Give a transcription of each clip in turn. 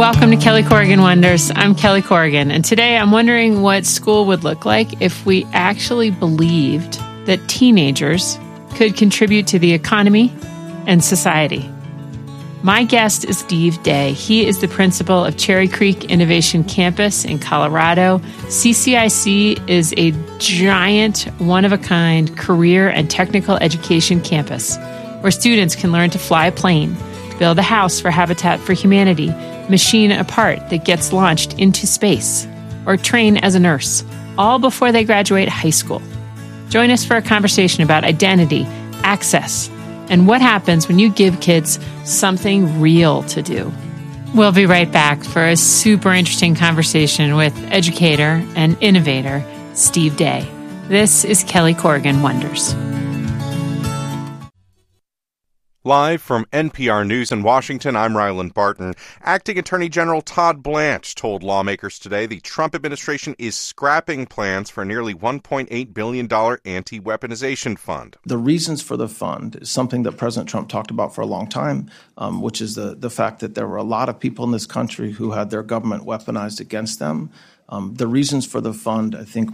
Welcome to Kelly Corrigan Wonders. I'm Kelly Corrigan, and today I'm wondering what school would look like if we actually believed that teenagers could contribute to the economy and society. My guest is Steve Day. He is the principal of Cherry Creek Innovation Campus in Colorado. CCIC is a giant, one-of-a-kind career and technical education campus where students can learn to fly a plane, build a house for Habitat for Humanity, machine a part that gets launched into space, or train as a nurse, all before they graduate high school. Join us for a conversation about identity, access, and what happens when you give kids something real to do. We'll be right back for a super interesting conversation with educator and innovator Steve Day. This is Kelly Corrigan Wonders. Live from NPR News in Washington, I'm Ryland Barton. Acting Attorney General Todd Blanche told lawmakers today the Trump administration is scrapping plans for a nearly $1.8 billion anti-weaponization fund. The reasons for the fund is something that President Trump talked about for a long time, which is the fact that there were a lot of people in this country who had their government weaponized against them. The reasons for the fund, I think,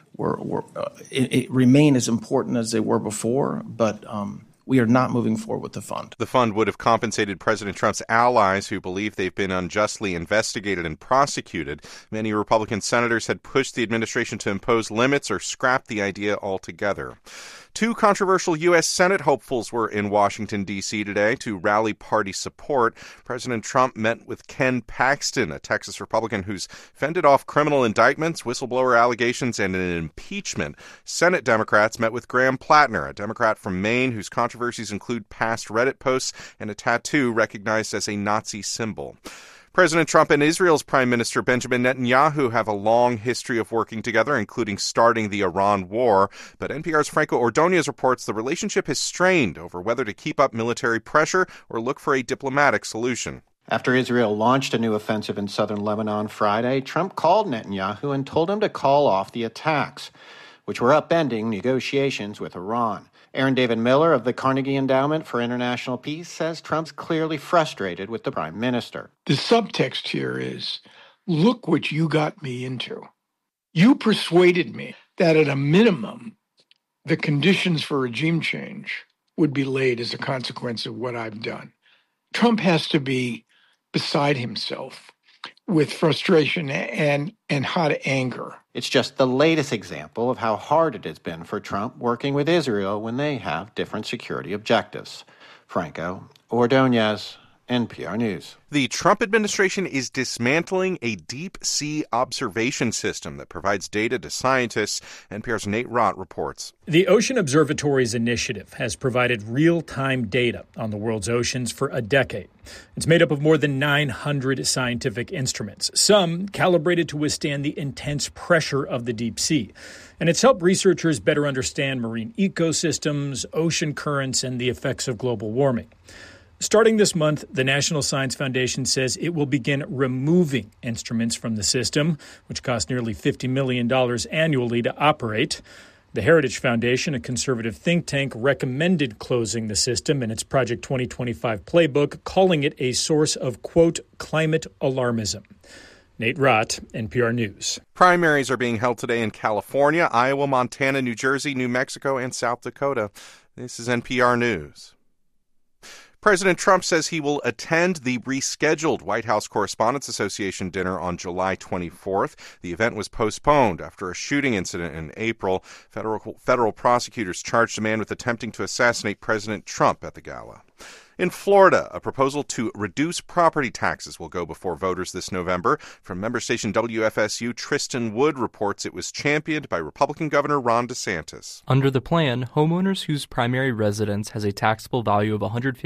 it remain as important as they were before, but we are not moving forward with the fund. The fund would have compensated President Trump's allies who believe they've been unjustly investigated and prosecuted. Many Republican senators had pushed the administration to impose limits or scrap the idea altogether. Two controversial U.S. Senate hopefuls were in Washington, D.C. today to rally party support. President Trump met with Ken Paxton, a Texas Republican who's fended off criminal indictments, whistleblower allegations, and an impeachment. Senate Democrats met with Graham Plattner, a Democrat from Maine whose controversies include past Reddit posts and a tattoo recognized as a Nazi symbol. President Trump and Israel's Prime Minister Benjamin Netanyahu have a long history of working together, including starting the Iran war. But NPR's Franco Ordonez reports the relationship has strained over whether to keep up military pressure or look for a diplomatic solution. After Israel launched a new offensive in southern Lebanon Friday, Trump called Netanyahu and told him to call off the attacks, which were upending negotiations with Iran. Aaron David Miller of the Carnegie Endowment for International Peace says Trump's clearly frustrated with the prime minister. The subtext here is, look what you got me into. You persuaded me that at a minimum, the conditions for regime change would be laid as a consequence of what I've done. Trump has to be beside himself with frustration and hot anger. It's just the latest example of how hard it has been for Trump working with Israel when they have different security objectives. Franco Ordonez, NPR News. The Trump administration is dismantling a deep-sea observation system that provides data to scientists. NPR's Nate Rott reports. The Ocean Observatories Initiative has provided real-time data on the world's oceans for a decade. It's made up of more than 900 scientific instruments, some calibrated to withstand the intense pressure of the deep sea. And it's helped researchers better understand marine ecosystems, ocean currents, and the effects of global warming. Starting this month, the National Science Foundation says it will begin removing instruments from the system, which cost nearly $50 million annually to operate. The Heritage Foundation, a conservative think tank, recommended closing the system in its Project 2025 playbook, calling it a source of, quote, climate alarmism. Nate Rott, NPR News. Primaries are being held today in California, Iowa, Montana, New Jersey, New Mexico, and South Dakota. This is NPR News. President Trump says he will attend the rescheduled White House Correspondents Association dinner on July 24th. The event was postponed after a shooting incident in April. Federal prosecutors charged a man with attempting to assassinate President Trump at the gala. In Florida, a proposal to reduce property taxes will go before voters this November. From member station WFSU, Tristan Wood reports it was championed by Republican Governor Ron DeSantis. Under the plan, homeowners whose primary residence has a taxable value of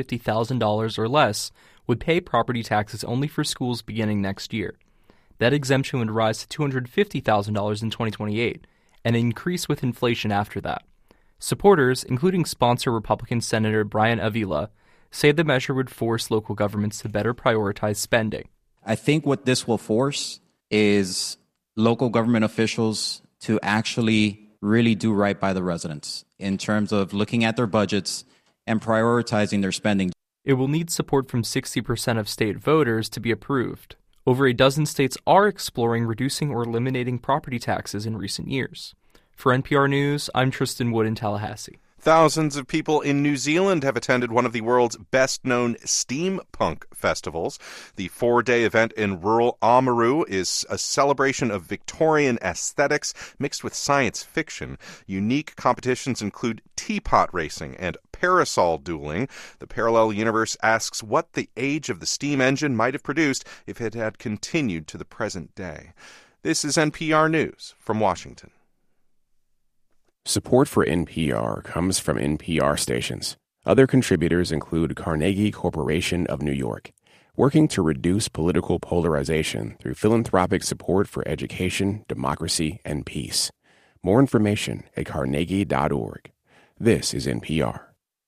$150,000 or less would pay property taxes only for schools beginning next year. That exemption would rise to $250,000 in 2028 and increase with inflation after that. Supporters, including sponsor Republican Senator Brian Avila, say the measure would force local governments to better prioritize spending. I think what this will force is local government officials to actually really do right by the residents in terms of looking at their budgets and prioritizing their spending. It will need support from 60% of state voters to be approved. Over a dozen states are exploring reducing or eliminating property taxes in recent years. For NPR News, I'm Tristan Wood in Tallahassee. Thousands of people in New Zealand have attended one of the world's best-known steampunk festivals. The 4-day event in rural Oamaru is a celebration of Victorian aesthetics mixed with science fiction. Unique competitions include teapot racing and parasol dueling. The Parallel Universe asks what the age of the steam engine might have produced if it had continued to the present day. This is NPR News from Washington. Support for NPR comes from NPR stations. Other contributors include Carnegie Corporation of New York, working to reduce political polarization through philanthropic support for education, democracy, and peace. More information at carnegie.org. This is NPR.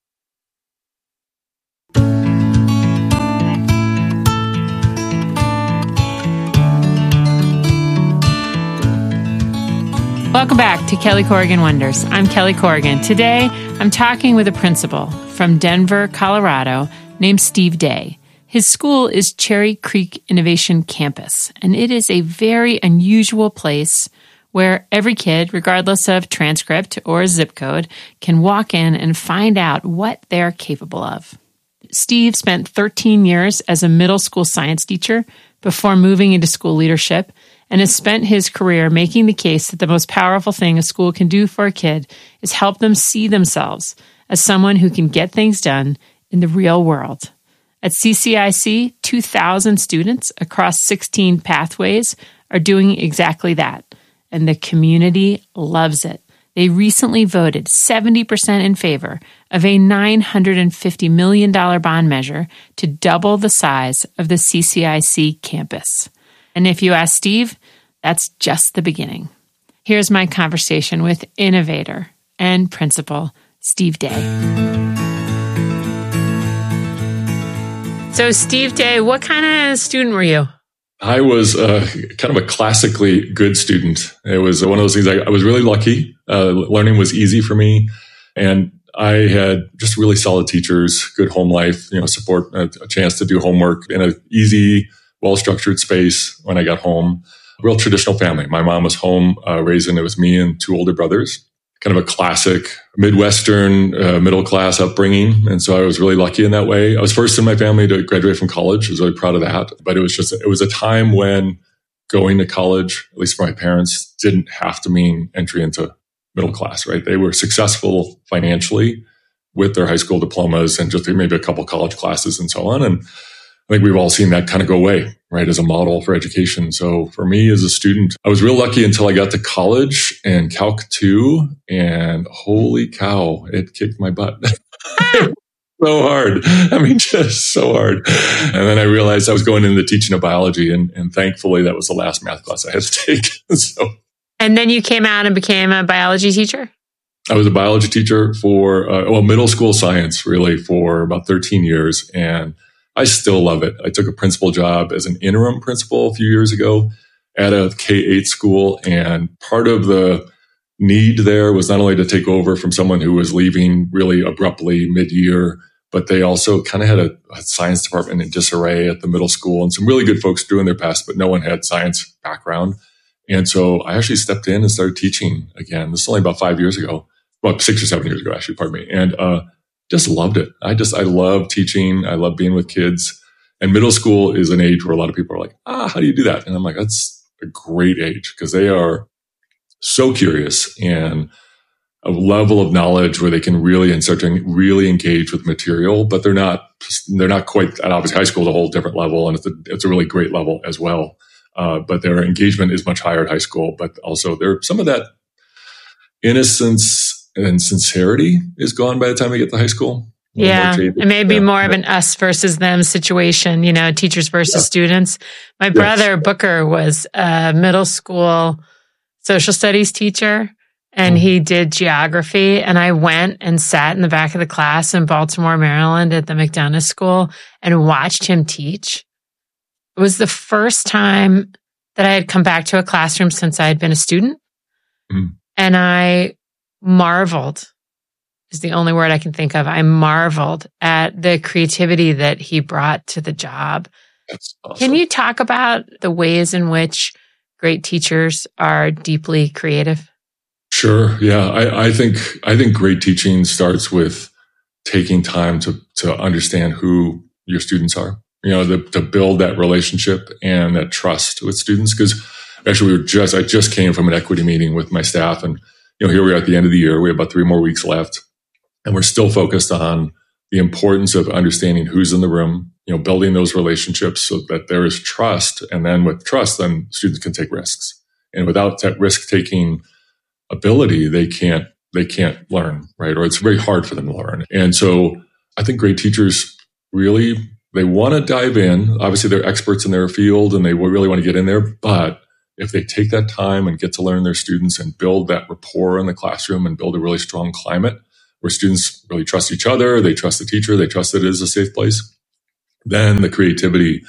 Welcome back to Kelly Corrigan Wonders. I'm Kelly Corrigan. Today, I'm talking with a principal from Denver, Colorado, named Steve Day. His school is Cherry Creek Innovation Campus, and it is a very unusual place where every kid, regardless of transcript or zip code, can walk in and find out what they're capable of. Steve spent 13 years as a middle school science teacher before moving into school leadership, and has spent his career making the case that the most powerful thing a school can do for a kid is help them see themselves as someone who can get things done in the real world. At CCIC, 2,000 students across 16 pathways are doing exactly that, and the community loves it. They recently voted 70% in favor of a $950 million bond measure to double the size of the CCIC campus. And if you ask Steve, that's just the beginning. Here's my conversation with innovator and principal Steve Day. So, Steve Day, what kind of student were you? I was kind of a classically good student. It was one of those things I was really lucky. Learning was easy for me. And I had just really solid teachers, good home life, support, a chance to do homework in an easy, well-structured space when I got home. Real traditional family. My mom was home raising. It was me and 2 older brothers. Kind of a classic Midwestern middle-class upbringing. And so I was really lucky in that way. I was first in my family to graduate from college. I was really proud of that. But it was a time when going to college, at least for my parents, didn't have to mean entry into middle class, right? They were successful financially with their high school diplomas and just maybe a couple college classes and so on. And I think we've all seen that kind of go away, right, as a model for education. So for me as a student, I was real lucky until I got to college and Calc 2, and holy cow, it kicked my butt. So hard. I mean, just so hard. And then I realized I was going into teaching of biology, and thankfully that was the last math class I had to take. And then you came out and became a biology teacher? I was a biology teacher for, middle school science, really, for about 13 years. And I still love it. I took a principal job as an interim principal a few years ago at a K-8 school. And part of the need there was not only to take over from someone who was leaving really abruptly mid-year, but they also kind of had a science department in disarray at the middle school and some really good folks doing their best, but no one had science background. And so I actually stepped in and started teaching again. This is only about 5 years ago, well, 6 or 7 years ago, actually, pardon me. And just loved it. I love teaching. I love being with kids. And middle school is an age where a lot of people are like, how do you do that? And I'm like, that's a great age because they are so curious and a level of knowledge where they can really start to really engage with material, but they're not quite at obviously high school is a whole different level. And it's a really great level as well. But their engagement is much higher at high school, but also some of that innocence and sincerity is gone by the time they get to high school. Yeah, it may be more of an us versus them situation, teachers versus students. My brother, Booker, was a middle school social studies teacher, and he did geography. And I went and sat in the back of the class in Baltimore, Maryland at the McDonough School and watched him teach. It was the first time that I had come back to a classroom since I had been a student. And I marveled, is the only word I can think of. I marveled at the creativity that he brought to the job That's awesome. Can you talk about the ways in which great teachers are deeply creative? Sure. Yeah. I think great teaching starts with taking time to understand who your students are, to build that relationship and that trust with students. Because actually I just came from an equity meeting with my staff, and, here we are at the end of the year. We have about 3 more weeks left, and we're still focused on the importance of understanding who's in the room, building those relationships so that there is trust. And then with trust, then students can take risks. And without that risk-taking ability, they can't learn, right? Or it's very hard for them to learn. And so I think great teachers really, they want to dive in. Obviously, they're experts in their field and they really want to get in there. But if they take that time and get to learn their students and build that rapport in the classroom and build a really strong climate where students really trust each other, they trust the teacher, they trust that it is a safe place, then the creativity,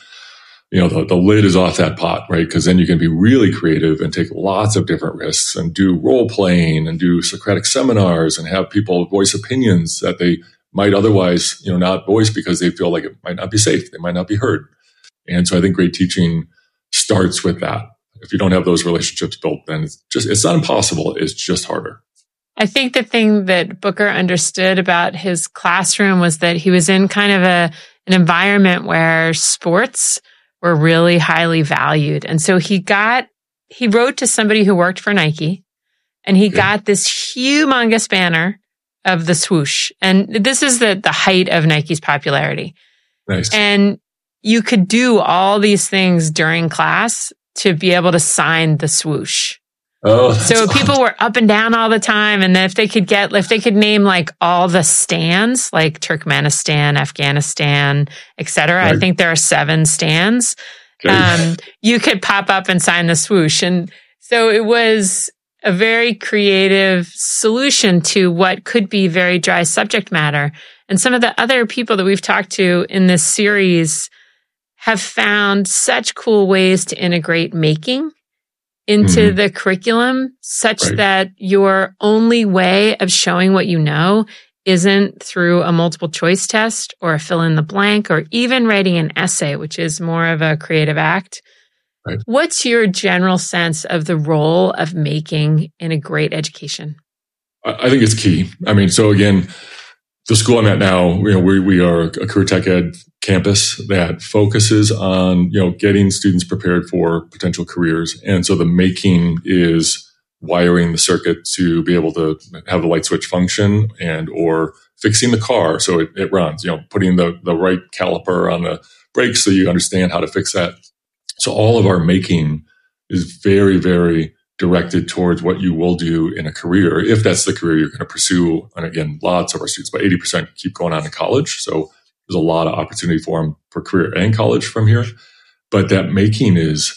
the lid is off that pot, right? Because then you can be really creative and take lots of different risks and do role playing and do Socratic seminars and have people voice opinions that they might otherwise, not voice because they feel like it might not be safe. They might not be heard. And so I think great teaching starts with that. If you don't have those relationships built, then it's not impossible. It's just harder. I think the thing that Booker understood about his classroom was that he was in kind of an environment where sports were really highly valued. And so he wrote to somebody who worked for Nike, and he got this humongous banner of the swoosh. And this is the height of Nike's popularity. Nice. And you could do all these things during class to be able to sign the swoosh. Oh, so people were up and down all the time. And then if they could name like all the stands, like Turkmenistan, Afghanistan, etc. Right. I think there are 7 stands. Okay. You could pop up and sign the swoosh. And so it was a very creative solution to what could be very dry subject matter. And some of the other people that we've talked to in this series have found such cool ways to integrate making into the curriculum such that your only way of showing what you know isn't through a multiple choice test or a fill in the blank or even writing an essay, which is more of a creative act. Right. What's your general sense of the role of making in a great education? I think it's key. I mean, so again, the school I'm at now, we are a career tech ed campus that focuses on, getting students prepared for potential careers. And so the making is wiring the circuit to be able to have the light switch function or fixing the car so it runs, putting the right caliper on the brakes so you understand how to fix that. So all of our making is very, very directed towards what you will do in a career, if that's the career you're going to pursue. And again, lots of our students, about 80% keep going on to college. So there's a lot of opportunity for them for career and college from here. But that making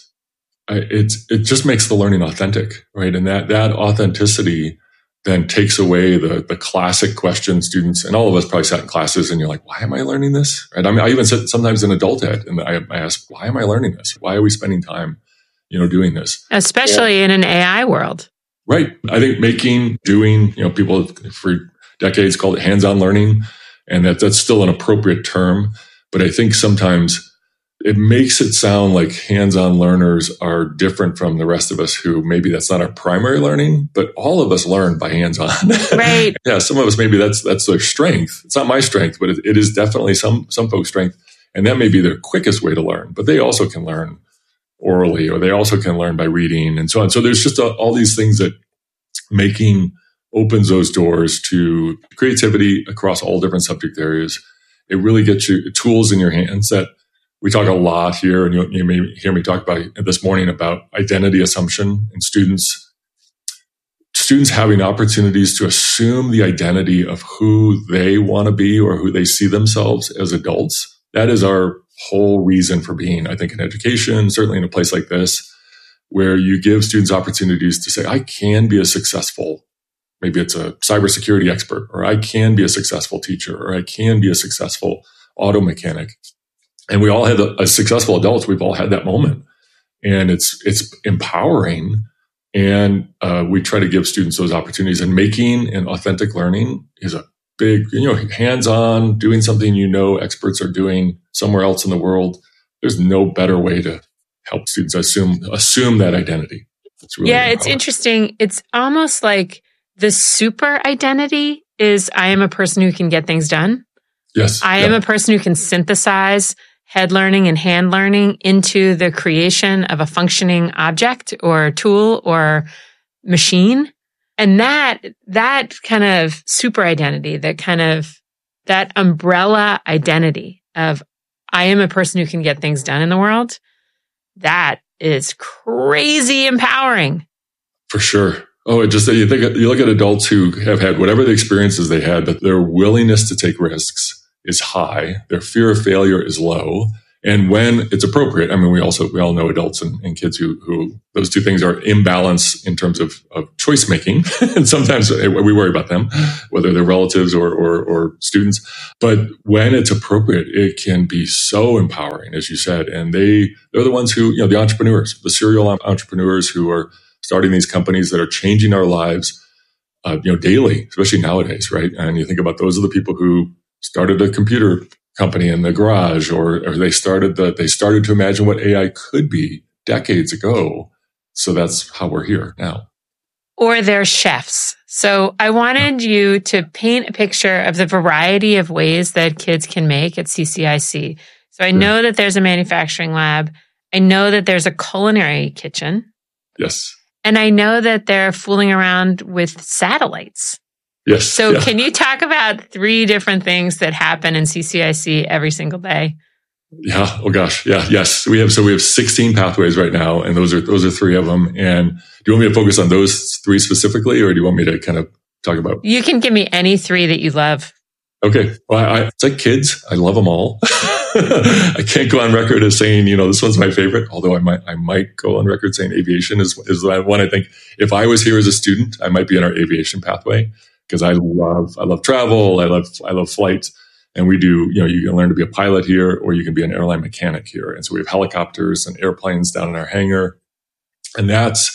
it just makes the learning authentic, right? And that authenticity then takes away the classic question students, and all of us probably sat in classes and you're like, why am I learning this? Right? I mean, I even sit sometimes in adult ed and I ask, why am I learning this? Why are we spending time doing this? Especially in an AI world. Right. I think making, doing, people for decades called it hands-on learning, and that's still an appropriate term. But I think sometimes it makes it sound like hands-on learners are different from the rest of us who maybe that's not our primary learning, but all of us learn by hands-on. Right. Yeah. Some of us, maybe that's their strength. It's not my strength, but it is definitely some folks' strength. And that may be their quickest way to learn, but they also can learn orally, or they also can learn by reading and so on. So there's just all these things that making opens those doors to creativity across all different subject areas. It really gets you tools in your hands that we talk a lot here, and you may hear me talk about it this morning about identity assumption and students having opportunities to assume the identity of who they want to be or who they see themselves as adults. That is our whole reason for being, I think, in education, certainly in a place like this, where you give students opportunities to say, I can be a successful, maybe it's a cybersecurity expert, or I can be a successful teacher, or I can be a successful auto mechanic. And we all had as successful adults, we've all had that moment. And it's empowering. And we try to give students those opportunities. And making and authentic learning is a big, hands-on, doing something experts are doing somewhere else in the world. there's no better way to help students assume that identity. It's really it's interesting. It's almost like the super identity is I am a person who can get things done. Yes. I am a person who can synthesize head learning and hand learning into the creation of a functioning object or tool or machine. And that kind of super identity, that umbrella identity of I am a person who can get things done in the world, that is crazy empowering. For sure. Oh, you look at adults who have had whatever the experiences they had, but their willingness to take risks is high. Their fear of failure is low. And when it's appropriate, I mean, we all know adults and kids who those two things are imbalanced in terms of choice making. And sometimes we worry about them, whether they're relatives or students. But when it's appropriate, it can be so empowering, as you said. And they're the ones who, the entrepreneurs, the serial entrepreneurs who are starting these companies that are changing our lives, daily, especially nowadays, right? And you think about those are the people who started a computer company in the garage, or they started to imagine what AI could be decades ago. So that's how we're here now. Or they're chefs. So I wanted you to paint a picture of the variety of ways that kids can make at CCIC. So I know that there's a manufacturing lab. I know that there's a culinary kitchen. Yes. And I know that they're fooling around with satellites. Yes. So can you talk about 3 different things that happen in CCIC every single day? Yeah. Oh gosh. Yeah. Yes. We have 16 pathways right now, and those are 3 of them. And do you want me to focus on those 3 specifically, or do you want me to kind of talk about? You can give me any 3 that you love. Okay. Well, it's like kids. I love them all. I can't go on record as saying, this one's my favorite, although I might go on record saying aviation is the one I think if I was here as a student, I might be in our aviation pathway. Because I love travel, I love flight, and we do. You can learn to be a pilot here, or you can be an airline mechanic here. And so we have helicopters and airplanes down in our hangar, and that's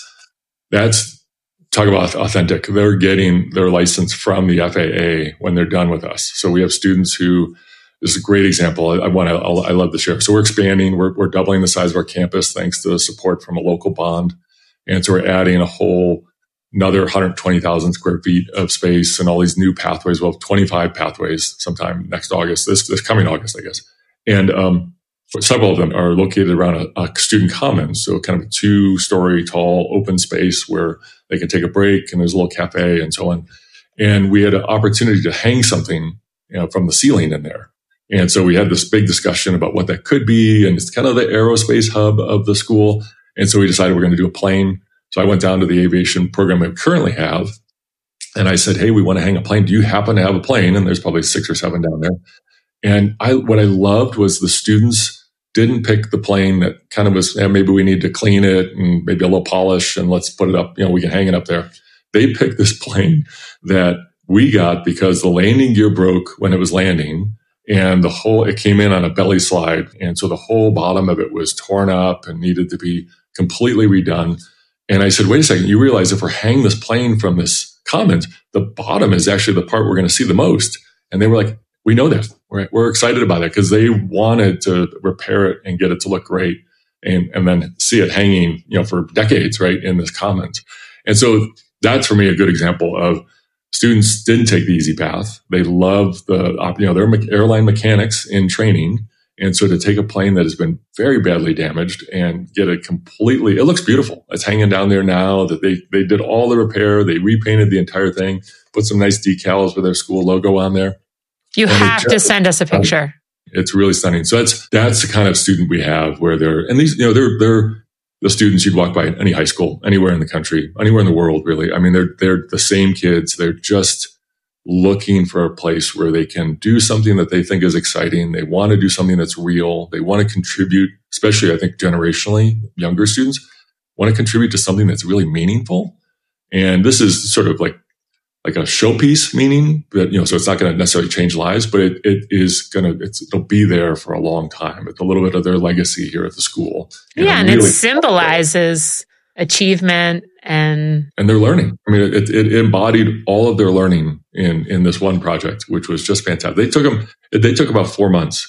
talk about authentic. They're getting their license from the FAA when they're done with us. So we have students who. This is a great example. I love to share. So we're expanding. We're doubling the size of our campus thanks to the support from a local bond, and so we're adding another 120,000 square feet of space and all these new pathways. We'll have 25 pathways sometime next August, this coming August, I guess. And several of them are located around a student commons, so kind of a 2-story tall open space where they can take a break, and there's a little cafe and so on. And we had an opportunity to hang something from the ceiling in there. And so we had this big discussion about what that could be, and it's kind of the aerospace hub of the school. And so we decided we're going to do a plane. So I went down to the aviation program we currently have, and I said, hey, we want to hang a plane. Do you happen to have a plane? And there's probably 6 or 7 down there. And what I loved was the students didn't pick the plane that kind of was, maybe we need to clean it and maybe a little polish and let's put it up, we can hang it up there. They picked this plane that we got because the landing gear broke when it was landing, and it came in on a belly slide. And so the whole bottom of it was torn up and needed to be completely redone. And I said, wait a second, you realize if we're hanging this plane from this commons, the bottom is actually the part we're going to see the most. And they were like, we know that. We're excited about it, because they wanted to repair it and get it to look great and then see it hanging, for decades, right, in this commons. And so that's for me a good example of students didn't take the easy path. They love they're airline mechanics in training. And so to take a plane that has been very badly damaged and get it looks beautiful. It's hanging down there now that they did all the repair. They repainted the entire thing, put some nice decals with their school logo on there. You have to send us a picture. It's really stunning. So that's the kind of student we have where they're the students you'd walk by at any high school, anywhere in the country, anywhere in the world, really. I mean, they're the same kids. They're just looking for a place where they can do something that they think is exciting. They want to do something that's real. They want to contribute, especially, I think, generationally, younger students want to contribute to something that's really meaningful. And this is sort of like a showpiece meaning, but, so it's not going to necessarily change lives, but it'll be there for a long time. It's a little bit of their legacy here at the school. And it symbolizes achievement and their learning. I mean, it embodied all of their learning in this one project, which was just fantastic. They took about 4 months,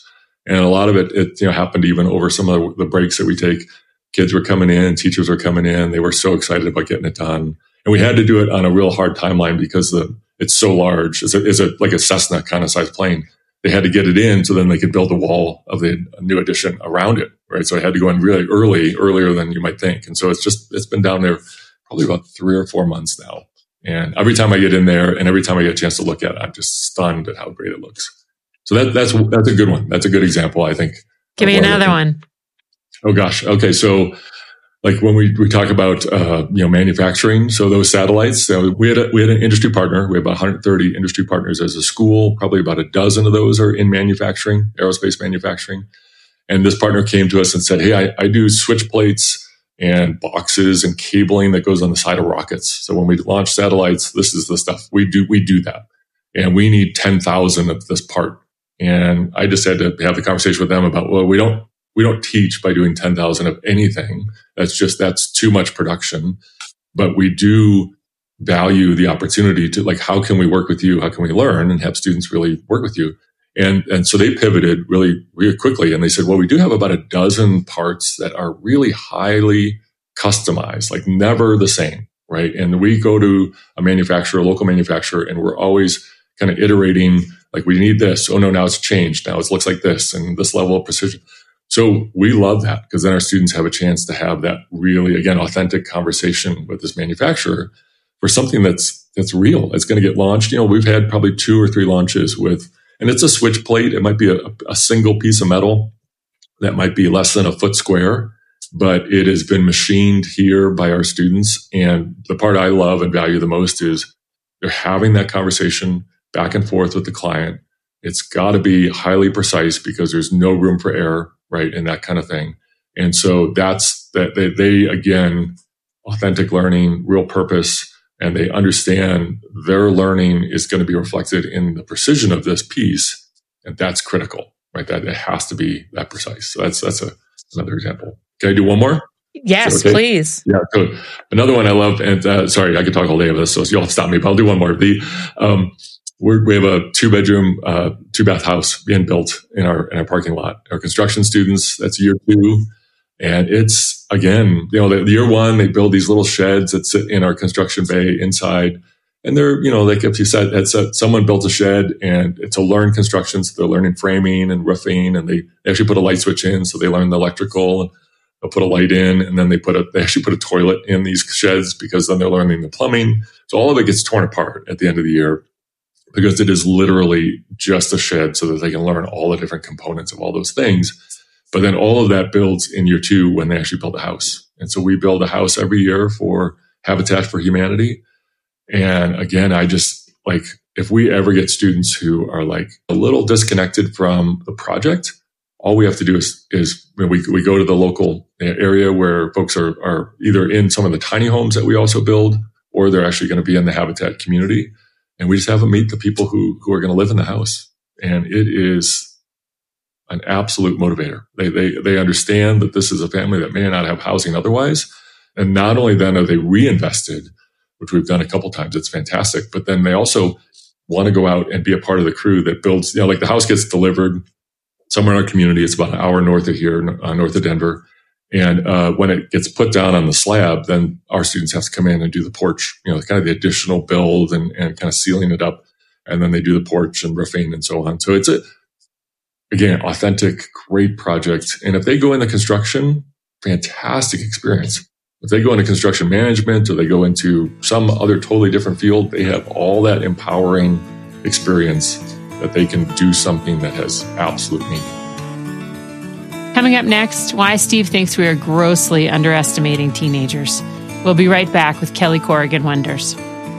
And a lot of it happened even over some of the breaks that we take. Kids were coming in, teachers were coming in. They were so excited about getting it done. And we had to do it on a real hard timeline because it's so large. It's like a Cessna kind of size plane. They had to get it in so then they could build a wall of the new addition around it, right? So I had to go in really earlier than you might think. And so it's been down there probably about 3 or 4 months now. And every time I get in there and every time I get a chance to look at it, I'm just stunned at how great it looks. So that's a good one. That's a good example, I think. Give me another one. Oh gosh. Okay. So like when we talk about, manufacturing, so those satellites, we had an industry partner. We have about 130 industry partners as a school. Probably about a dozen of those are in manufacturing, aerospace manufacturing. And this partner came to us and said, hey, I do switch plates and boxes and cabling that goes on the side of rockets. So when we launch satellites, this is the stuff we do that. And we need 10,000 of this part. And I just had to have the conversation with them about, well, we don't teach by doing 10,000 of anything. That's too much production. But we do value the opportunity to, like, how can we work with you? How can we learn and have students really work with you? And so they pivoted really, really quickly. And they said, well, we do have about a dozen parts that are really highly customized, like never the same, right? And we go to a local manufacturer, and we're always kind of iterating, like, we need this. Oh, no, now it's changed. Now it looks like this and this level of precision. So we love that because then our students have a chance to have that really, again, authentic conversation with this manufacturer for something that's real. It's going to get launched. We've had probably 2 or 3 launches and it's a switch plate. It might be a single piece of metal that might be less than a foot square, but it has been machined here by our students. And the part I love and value the most is they're having that conversation back and forth with the client. It's got to be highly precise because there's no room for error, right? And that kind of thing. And so that's that they again, authentic learning, real purpose, and they understand their learning is going to be reflected in the precision of this piece. And that's critical, right? That it has to be that precise. So that's another example. Can I do one more? Yes, okay? Please. Yeah. So another one I love, and sorry, I could talk all day about this, so you'll have to stop me, but I'll do one more. We have a 2-bedroom, 2-bath house being built in our parking lot. Our construction students, that's year 2. And it's, again, the year 1, they build these little sheds that sit in our construction bay inside. And they're, like if you said, someone built a shed and it's a learn construction. So they're learning framing and roofing, and they actually put a light switch in. So they learn the electrical, and they'll put a light in, and then they actually put a toilet in these sheds because then they're learning the plumbing. So all of it gets torn apart at the end of the year, because it is literally just a shed so that they can learn all the different components of all those things. But then all of that builds in year 2 when they actually build a house. And so we build a house every year for Habitat for Humanity. And again, I just like, if we ever get students who are like a little disconnected from the project, all we have to do is we go to the local area where folks are either in some of the tiny homes that we also build, or they're actually going to be in the Habitat community. And we just have them meet the people who are going to live in the house. And it is an absolute motivator. They understand that this is a family that may not have housing otherwise. And not only then are they reinvested, which we've done a couple times, it's fantastic, but then they also want to go out and be a part of the crew that builds, like the house gets delivered somewhere in our community. It's about an hour north of here, north of Denver. And when it gets put down on the slab, then our students have to come in and do the porch, kind of the additional build and kind of sealing it up. And then they do the porch and roofing and so on. So it's again, authentic, great project. And if they go into construction, fantastic experience. If they go into construction management or they go into some other totally different field, they have all that empowering experience that they can do something that has absolute meaning. Coming up next, why Steve thinks we are grossly underestimating teenagers. We'll be right back with Kelly Corrigan Wonders.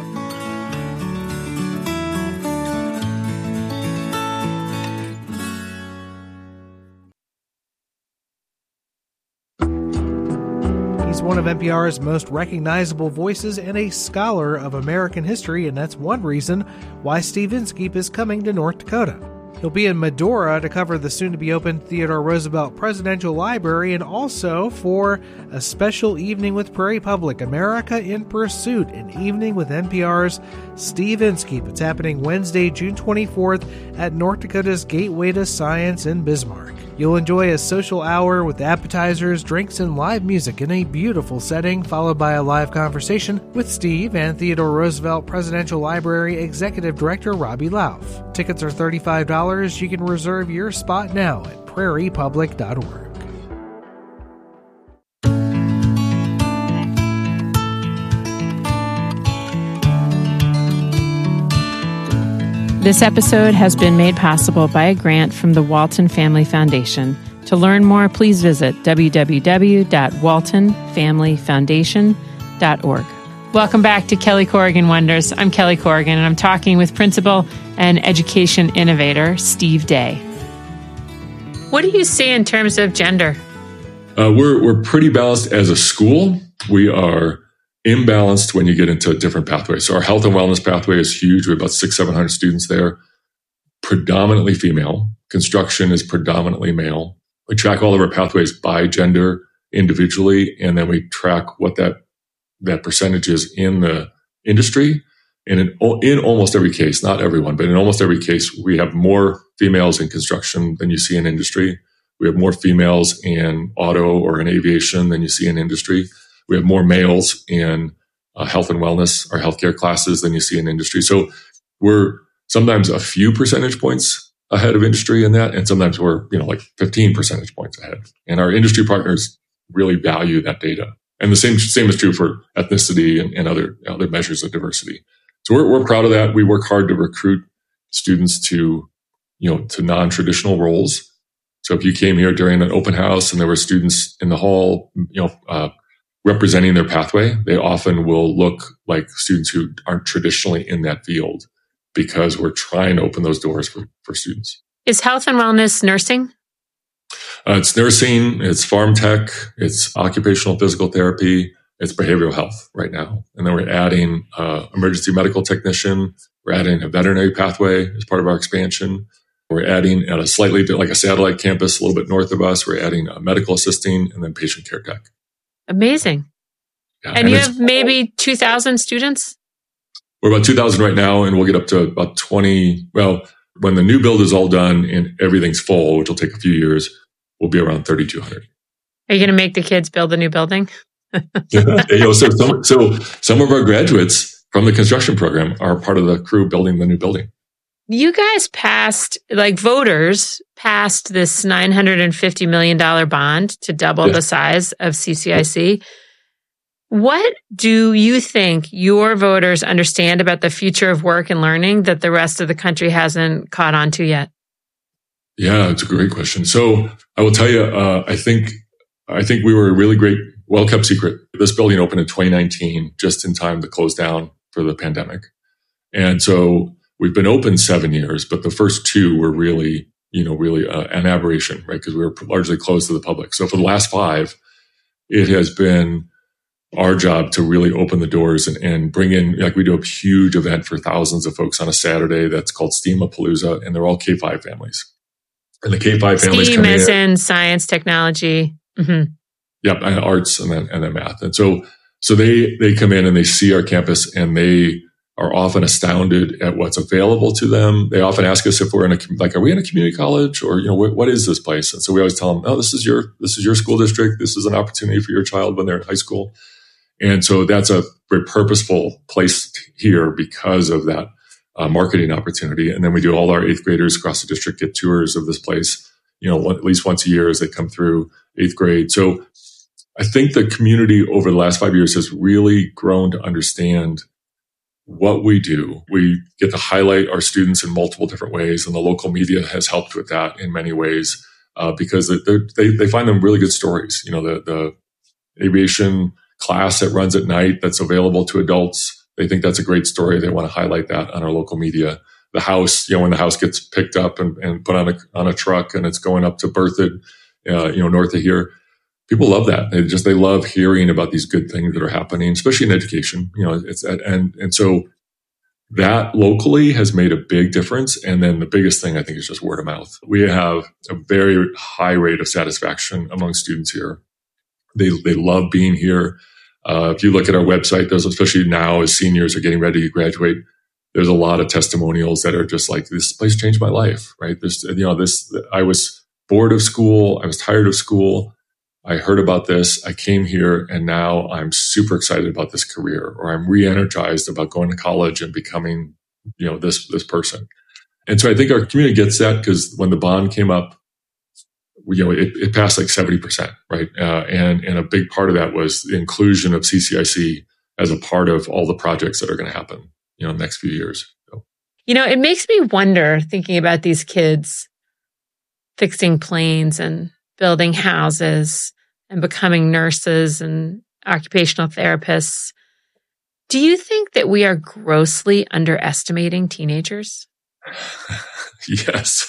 He's one of NPR's most recognizable voices and a scholar of American history, and that's one reason why Steve Inskeep is coming to North Dakota. He'll be in Medora to cover the soon-to-be-open Theodore Roosevelt Presidential Library and also for a special evening with Prairie Public, America in Pursuit, an evening with NPR's Steve Inskeep. It's happening Wednesday, June 24th at North Dakota's Gateway to Science in Bismarck. You'll enjoy a social hour with appetizers, drinks, and live music in a beautiful setting, followed by a live conversation with Steve and Theodore Roosevelt Presidential Library Executive Director Robbie Lauf. Tickets are $35. You can reserve your spot now at prairiepublic.org. This episode has been made possible by a grant from the Walton Family Foundation. To learn more, please visit www.waltonfamilyfoundation.org. Welcome back to Kelly Corrigan Wonders. I'm Kelly Corrigan, and I'm talking with Principal and Education Innovator Steve Day. What do you see in terms of gender? We're pretty balanced as a school. We are imbalanced when you get into different pathways. So our health and wellness pathway is huge. We have about 600-700 students there, predominantly female. Construction is predominantly male. We track all of our pathways by gender individually, and then we track what that percentage is in the industry. And in almost every case, not everyone, but in almost every case, we have more females in construction than you see in industry. We have more females in auto or in aviation than you see in industry. We have more males in health and wellness or healthcare classes than you see in industry. So we're sometimes a few percentage points ahead of industry in that, and sometimes we're like 15 percentage points ahead. And our industry partners really value that data. And the same is true for ethnicity and other measures of diversity. So we're proud of that. We work hard to recruit students to non-traditional roles. So if you came here during an open house and there were students in the hall, representing their pathway, they often will look like students who aren't traditionally in that field because we're trying to open those doors for students. Is health and wellness nursing? It's nursing, it's farm tech, it's occupational physical therapy, it's behavioral health right now. And then we're adding emergency medical technician. We're adding a veterinary pathway as part of our expansion. We're adding at a slightly bit like a satellite campus a little bit north of us. We're adding medical assisting and then patient care tech. Amazing. Yeah, and you have maybe 2,000 students? We're about 2,000 right now, and we'll get up to about 20. Well, when the new build is all done and everything's full, which will take a few years, we'll be around 3,200. Are you going to make the kids build a new building? So some of our graduates from the construction program are part of the crew building the new building. You guys voters passed this $950 million bond to double the size of CCIC. What do you think your voters understand about the future of work and learning that the rest of the country hasn't caught on to yet? Yeah, it's a great question. So I will tell you, I think we were a really great, well-kept secret. This building opened in 2019, just in time to close down for the pandemic. And so we've been open 7 years, but the first 2 were really an aberration, right? Because we were largely closed to the public. So for the last 5, it has been our job to really open the doors and bring in, we do a huge event for thousands of folks on a Saturday that's called STEAM-a-Palooza, and they're all K-5 families. And the K-5 families STEAM is in science, technology. Mm-hmm. Yep, and arts and then math. And so they come in and they see our campus and they are often astounded at what's available to them. They often ask us if we're in are we in a community college or, what is this place? And so we always tell them, this is your school district. This is an opportunity for your child when they're in high school. And so that's a very purposeful place here because of that marketing opportunity. And then we do all our 8th graders across the district get tours of this place, at least once a year as they come through 8th grade. So I think the community over the last 5 years has really grown to understand what we do. We get to highlight our students in multiple different ways, and the local media has helped with that in many ways because they find them really good stories. The aviation class that runs at night that's available to adults, they think that's a great story. They want to highlight that on our local media. The house, when the house gets picked up and put on a truck and it's going up to Berthoud, north of here. People love that. They love hearing about these good things that are happening, especially in education. And so that locally has made a big difference. And then the biggest thing I think is just word of mouth. We have a very high rate of satisfaction among students here. They love being here. If you look at our website, there's, especially now as seniors are getting ready to graduate, there's a lot of testimonials that are just like, this place changed my life, right? I was bored of school. I was tired of school. I heard about this. I came here and now I'm super excited about this career, or I'm re-energized about going to college and becoming, this person. And so I think our community gets that, because when the bond came up, it passed like 70%, right? And a big part of that was the inclusion of CCIC as a part of all the projects that are going to happen, in the next few years. So. It makes me wonder, thinking about these kids fixing planes and building houses and becoming nurses and occupational therapists. Do you think that we are grossly underestimating teenagers? Yes.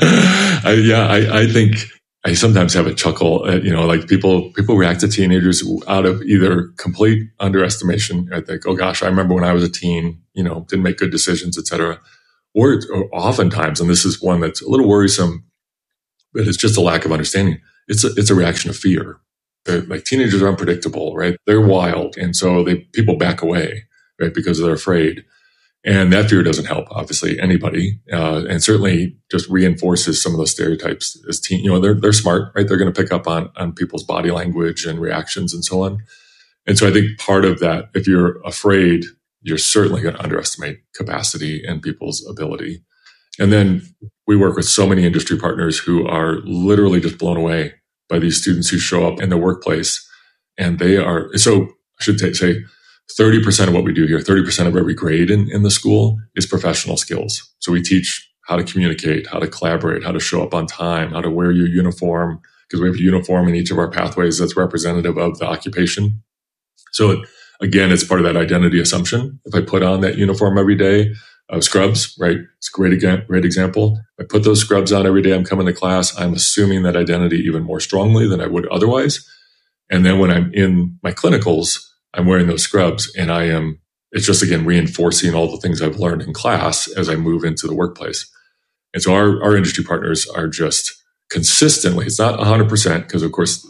I think I sometimes have a chuckle at, like people react to teenagers out of either complete underestimation. I think, oh gosh, I remember when I was a teen, didn't make good decisions, et cetera. Or oftentimes, and this is one that's a little worrisome, but it's just a lack of understanding. It's a reaction of fear. Like teenagers are unpredictable, right? They're wild. And so people back away, right? Because they're afraid. And that fear doesn't help, obviously, anybody. And certainly just reinforces some of those stereotypes as teen. They're smart, right? They're going to pick up on people's body language and reactions and so on. And so I think part of that, if you're afraid, you're certainly going to underestimate capacity and people's ability. And then we work with so many industry partners who are literally just blown away by these students who show up in the workplace. And they are, so I should say, 30% of what we do here, 30% of every grade in the school is professional skills. So we teach how to communicate, how to collaborate, how to show up on time, how to wear your uniform, because we have a uniform in each of our pathways that's representative of the occupation. So again, it's part of that identity assumption. If I put on that uniform every day, scrubs, right? It's a great example. If I put those scrubs on every day I'm coming to class, I'm assuming that identity even more strongly than I would otherwise. And then when I'm in my clinicals, I'm wearing those scrubs and it's just, again, reinforcing all the things I've learned in class as I move into the workplace. And so our industry partners are just consistently, it's not 100%, because of course,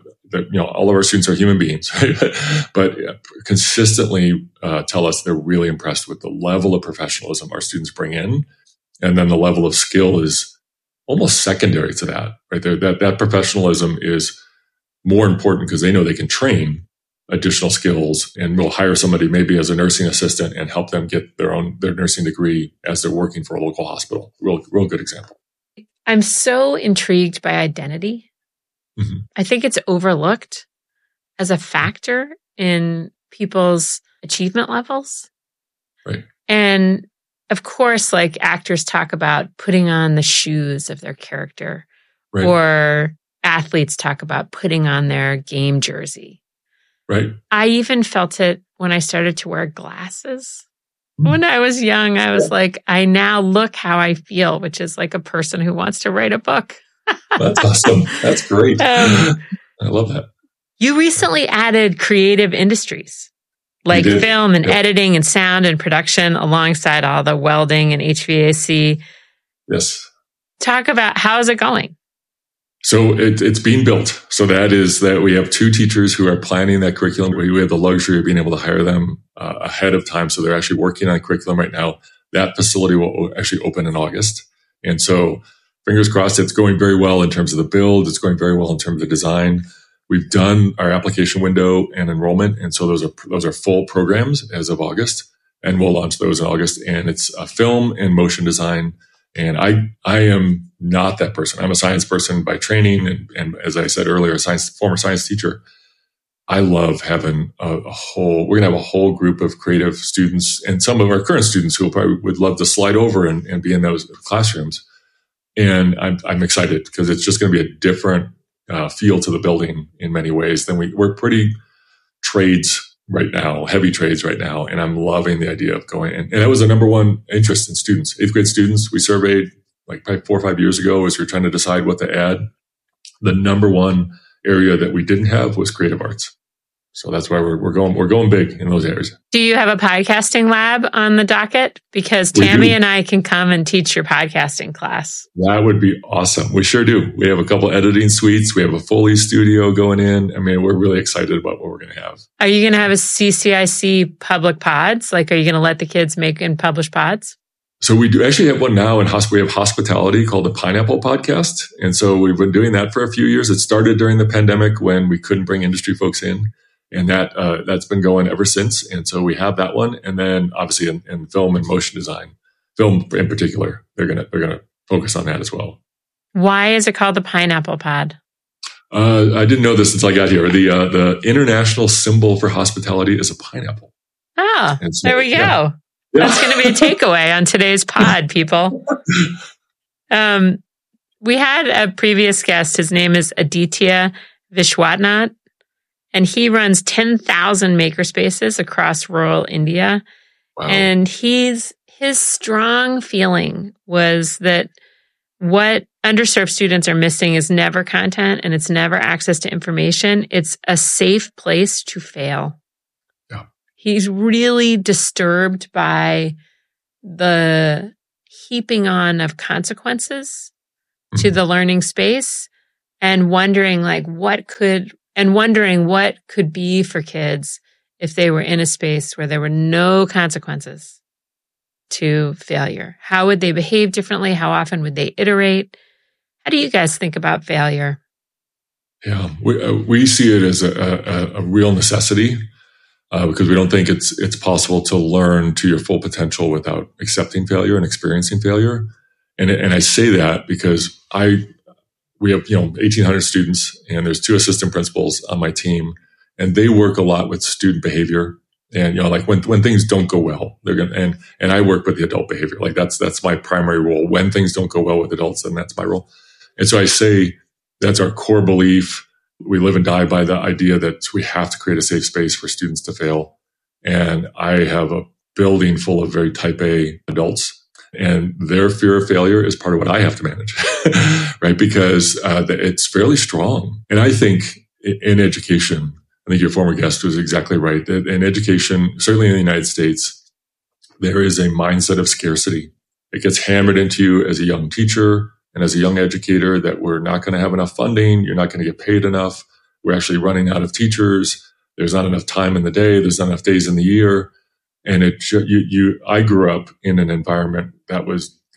all of our students are human beings, right? but consistently tell us they're really impressed with the level of professionalism our students bring in. And then the level of skill is almost secondary to that, right? That professionalism is more important because they know they can train additional skills, and we'll hire somebody maybe as a nursing assistant and help them get their nursing degree as they're working for a local hospital. Real good example. I'm so intrigued by identity. Mm-hmm. I think it's overlooked as a factor in people's achievement levels. Right. And of course, like actors talk about putting on the shoes of their character, right, or athletes talk about putting on their game jersey. Right. I even felt it when I started to wear glasses. When I was young, I was like, I now look how I feel, which is like a person who wants to write a book. That's awesome. That's great. I love that. You recently added creative industries like film and editing and sound and production alongside all the welding and HVAC. Yes. Talk about how is it going? So it's being built. So that we have 2 teachers who are planning that curriculum. We have the luxury of being able to hire them ahead of time. So they're actually working on curriculum right now. That facility will actually open in August. And so fingers crossed, it's going very well in terms of the build. It's going very well in terms of the design. We've done our application window and enrollment. And so those are full programs as of August. And we'll launch those in August. And it's a film and motion design. And I am not that person. I'm a science person by training. And as I said earlier, former science teacher. I love having we're going to have a whole group of creative students and some of our current students who probably would love to slide over and be in those classrooms. And I'm excited because it's just going to be a different feel to the building in many ways than we're pretty trades right now, heavy trades right now. And I'm loving the idea of going. And that was the number one interest in students, 8th grade students. We surveyed like probably 4 or 5 years ago as we were trying to decide what to add. The number one area that we didn't have was creative arts. So that's why we're going big in those areas. Do you have a podcasting lab on the docket? Because Tammy and I can come and teach your podcasting class. That would be awesome. We sure do. We have a couple editing suites. We have a Foley studio going in. I mean, we're really excited about what we're going to have. Are you going to have a CCIC public pods? Like, are you going to let the kids make and publish pods? So we do actually have one now in we have hospitality called the Pineapple Podcast. And so we've been doing that for a few years. It started during the pandemic when we couldn't bring industry folks in. And that's been going ever since. And so we have that one. And then obviously in film and motion design, film in particular, they're gonna focus on that as well. Why is it called the Pineapple Pod? I didn't know this until I got here. The international symbol for hospitality is a pineapple. Oh, so, there we go. Yeah. That's going to be a takeaway on today's pod, people. We had a previous guest. His name is Aditya Vishwanath, and he runs 10,000 makerspaces across rural India. Wow. And his strong feeling was that what underserved students are missing is never content and it's never access to information. It's a safe place to fail. Yeah. He's really disturbed by the heaping on of consequences to the learning space and wondering what could be for kids if they were in a space where there were no consequences to failure. How would they behave differently? How often would they iterate? How do you guys think about failure? Yeah, we see it as a real necessity because we don't think it's possible to learn to your full potential without accepting failure and experiencing failure. And I say that because we have 1,800 students, and there's 2 assistant principals on my team, and they work a lot with student behavior. And when things don't go well, they're gonna and I work with the adult behavior. Like that's my primary role. When things don't go well with adults, then that's my role. And so I say that's our core belief. We live and die by the idea that we have to create a safe space for students to fail. And I have a building full of very type A adults, and their fear of failure is part of what I have to manage, right? Because it's fairly strong. And I think in education, I think your former guest was exactly right. In education, certainly in the United States, there is a mindset of scarcity. It gets hammered into you as a young teacher and as a young educator that we're not going to have enough funding. You're not going to get paid enough. We're actually running out of teachers. There's not enough time in the day. There's not enough days in the year. And I grew up in an environment that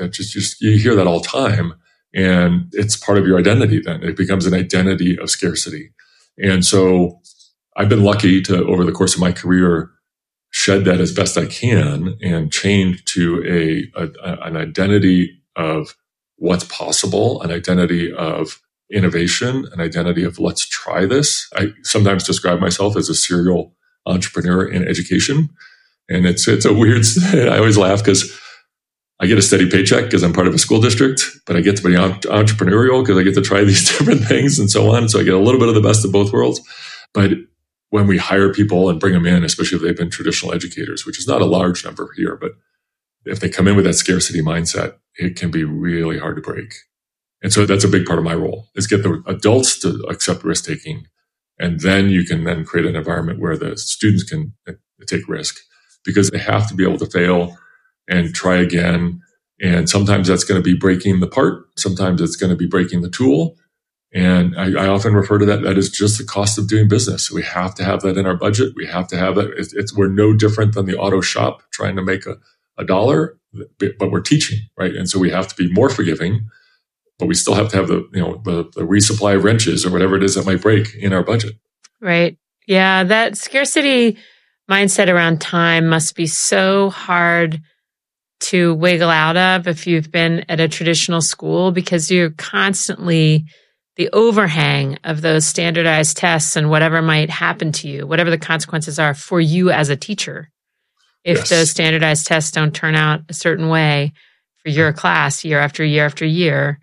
you hear that all the time, and it's part of your identity. Then it becomes an identity of scarcity. And so I've been lucky to, over the course of my career, shed that as best I can and change to an identity of what's possible, an identity of innovation, an identity of let's try this. I sometimes describe myself as a serial entrepreneur in education. And it's a weird, I always laugh because I get a steady paycheck because I'm part of a school district, but I get to be entrepreneurial because I get to try these different things and so on. So I get a little bit of the best of both worlds. But when we hire people and bring them in, especially if they've been traditional educators, which is not a large number here, but if they come in with that scarcity mindset, it can be really hard to break. And so that's a big part of my role, is get the adults to accept risk taking. And then you can then create an environment where the students can take risk, because they have to be able to fail and try again. And sometimes that's going to be breaking the part. Sometimes it's going to be breaking the tool. And I often refer to that is just the cost of doing business. We have to have that in our budget. We have to have that. We're no different than the auto shop trying to make a dollar, but we're teaching, right? And so we have to be more forgiving, but we still have to have the resupply of wrenches or whatever it is that might break in our budget. Right. Yeah. That scarcity mindset around time must be so hard to wiggle out of if you've been at a traditional school, because you're constantly the overhang of those standardized tests and whatever might happen to you, whatever the consequences are for you as a teacher. If those standardized tests don't turn out a certain way for your class year after year after year,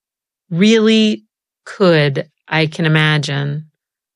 really could, I can imagine,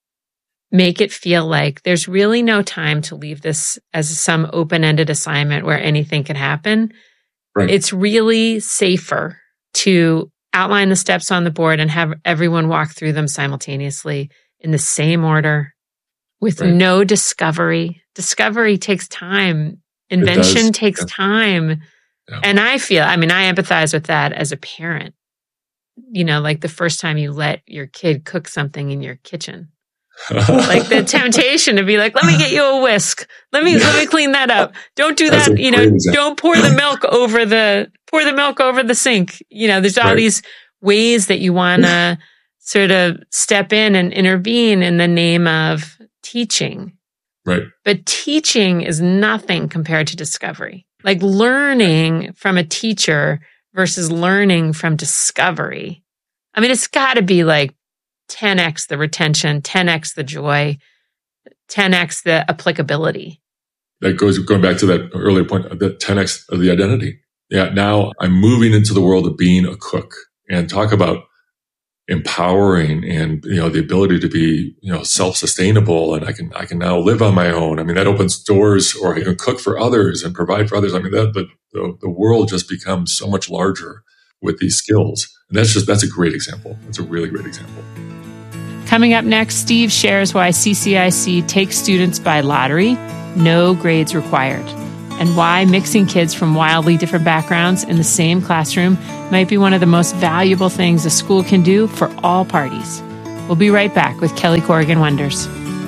make it feel like there's really no time to leave this as some open-ended assignment where anything can happen. Right. It's really safer to outline the steps on the board and have everyone walk through them simultaneously in the same order with no discovery. Discovery takes time. Invention takes time. Yeah. And I empathize with that as a parent. Like the first time you let your kid cook something in your kitchen. Like the temptation to be like, let me get you a whisk. Let me clean that up. Don't do that. Don't pour the milk over the sink. There's all these ways that you want to sort of step in and intervene in the name of teaching. Right. But teaching is nothing compared to discovery. Like learning from a teacher versus learning from discovery. I mean, it's got to be like 10x the retention, 10x the joy, 10x the applicability. That going back to that earlier point, that 10x of the identity. Yeah, now I'm moving into the world of being a cook, and talk about empowering and the ability to be self-sustainable, and I can now live on my own. I mean, that opens doors, or I can cook for others and provide for others. I mean, the world just becomes so much larger with these skills, and that's a great example. That's a really great example. Coming up next, Steve shares why CCIC takes students by lottery, no grades required, and why mixing kids from wildly different backgrounds in the same classroom might be one of the most valuable things a school can do for all parties. We'll be right back with Kelly Corrigan Wonders.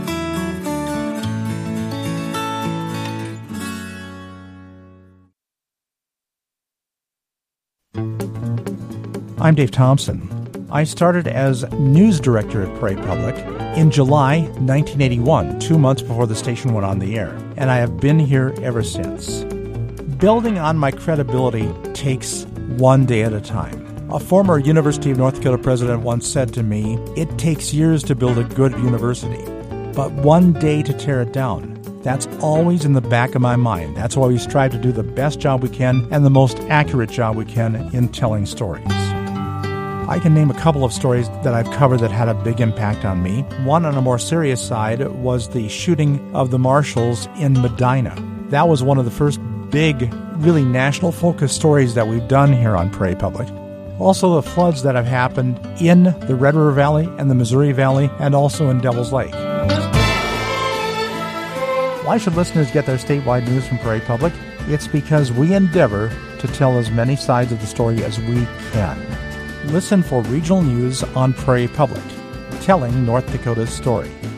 I'm Dave Thompson. I started as news director at Prairie Public in July 1981, 2 months before the station went on the air, and I have been here ever since. Building on my credibility takes one day at a time. A former University of North Dakota president once said to me, "It takes years to build a good university, but one day to tear it down." That's always in the back of my mind. That's why we strive to do the best job we can and the most accurate job we can in telling stories. I can name a couple of stories that I've covered that had a big impact on me. One on a more serious side was the shooting of the marshals in Medina. That was one of the first big, really national focus stories that we've done here on Prairie Public. Also the floods that have happened in the Red River Valley and the Missouri Valley and also in Devil's Lake. Why should listeners get their statewide news from Prairie Public? It's because we endeavor to tell as many sides of the story as we can. Listen for regional news on Prairie Public, telling North Dakota's story.